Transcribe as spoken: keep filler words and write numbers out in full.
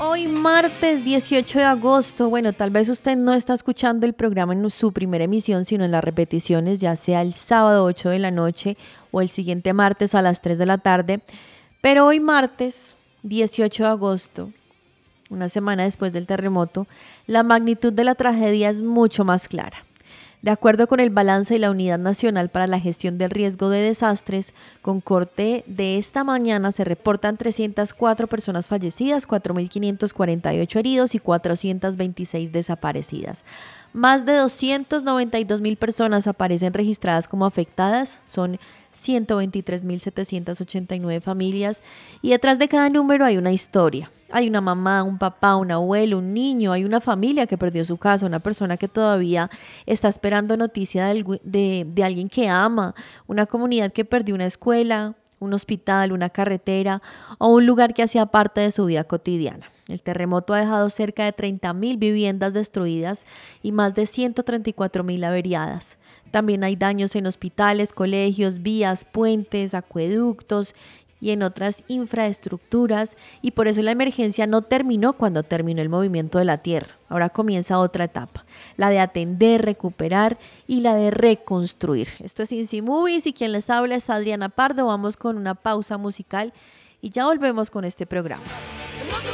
hoy martes dieciocho de agosto. Bueno, tal vez usted no está escuchando el programa en su primera emisión, sino en las repeticiones, ya sea el sábado ocho de la noche o el siguiente martes a las tres de la tarde. Pero hoy martes dieciocho de agosto, una semana después del terremoto, la magnitud de la tragedia es mucho más clara. De acuerdo con el balance de la Unidad Nacional para la Gestión del Riesgo de Desastres, con corte de esta mañana se reportan trescientas cuatro personas fallecidas, cuatro mil quinientos cuarenta y ocho heridos y cuatrocientas veintiséis desaparecidas. Más de doscientas noventa y dos mil personas aparecen registradas como afectadas, son ciento veintitrés mil setecientos ochenta y nueve familias, y detrás de cada número hay una historia. Hay una mamá, un papá, un abuelo, un niño, hay una familia que perdió su casa, una persona que todavía está esperando noticia de, de, de alguien que ama, una comunidad que perdió una escuela, un hospital, una carretera o un lugar que hacía parte de su vida cotidiana. El terremoto ha dejado cerca de treinta mil viviendas destruidas y más de ciento treinta y cuatro mil averiadas. También hay daños en hospitales, colegios, vías, puentes, acueductos y en otras infraestructuras, y por eso la emergencia no terminó cuando terminó el movimiento de la tierra. Ahora comienza otra etapa, la de atender, recuperar y la de reconstruir. Esto es Insi Movies y quien les habla es Adriana Pardo. Vamos con una pausa musical y ya volvemos con este programa.